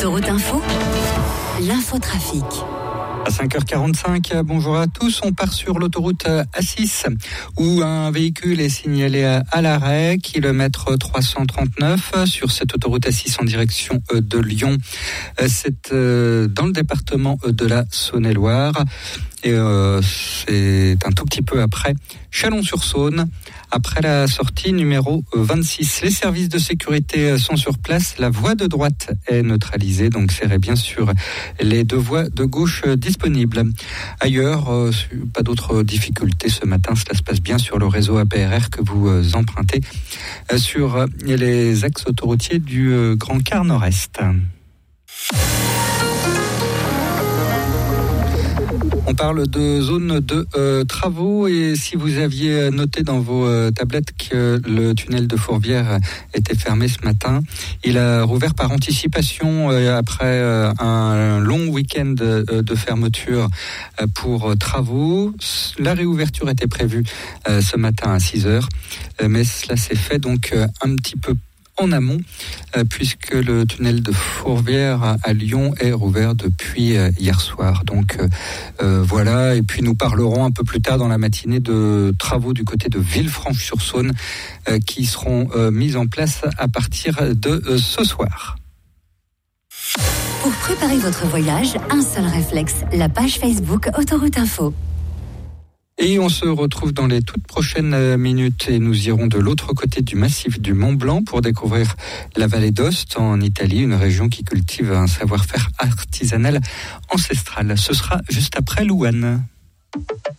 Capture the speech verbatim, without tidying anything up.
Autoroute Info, l'infotrafic. À cinq heures quarante-cinq, bonjour à tous. On part sur l'autoroute A six où un véhicule est signalé à l'arrêt, kilomètre trois cent trente-neuf sur cette autoroute A six en direction de Lyon. C'est dans le département de la Saône-et-Loire et euh, c'est un tout petit peu après Chalon-sur-Saône. Après la sortie numéro vingt-six, les services de sécurité sont sur place. La voie de droite est neutralisée, donc serrez bien sur les deux voies de gauche disponibles. Ailleurs, euh, pas d'autres difficultés ce matin. Cela se passe bien sur le réseau A P R R que vous empruntez euh, sur les axes autoroutiers du euh, Grand Quart Nord-Est. On parle de zone de euh, travaux et si vous aviez noté dans vos euh, tablettes que le tunnel de Fourvière était fermé ce matin, il a rouvert par anticipation euh, après euh, un long week-end euh, de fermeture euh, pour euh, travaux. La réouverture était prévue euh, ce matin à six heures, euh, mais cela s'est fait donc euh, un petit peu en amont, euh, puisque le tunnel de Fourvière à Lyon est rouvert depuis euh, hier soir. Donc euh, euh, voilà, et puis nous parlerons un peu plus tard dans la matinée de travaux du côté de Villefranche-sur-Saône euh, qui seront euh, mis en place à partir de euh, ce soir. Pour préparer votre voyage, un seul réflexe, la page Facebook Autoroute Info. Et on se retrouve dans les toutes prochaines minutes et nous irons de l'autre côté du massif du Mont Blanc pour découvrir la vallée d'Aoste en Italie, une région qui cultive un savoir-faire artisanal ancestral. Ce sera juste après Louane.